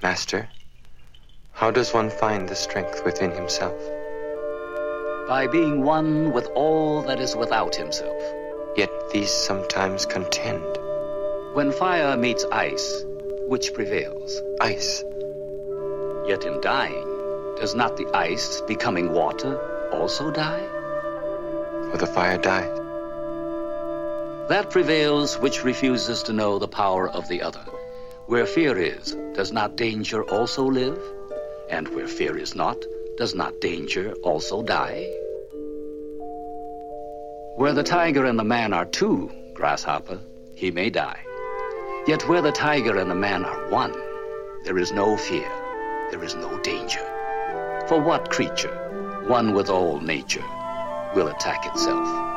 Master, how does one find the strength within himself? By being one with all that is without himself. Yet these sometimes contend. When fire meets ice, which prevails? Ice. Yet in dying, does not the ice, becoming water, also die? For the fire dies. That prevails which refuses to know the power of the other. Where fear is, does not danger also live? And where fear is not, does not danger also die? Where the tiger and the man are two, grasshopper, he may die. Yet where the tiger and the man are one, there is no fear, there is no danger. For what creature, one with all nature, will attack itself?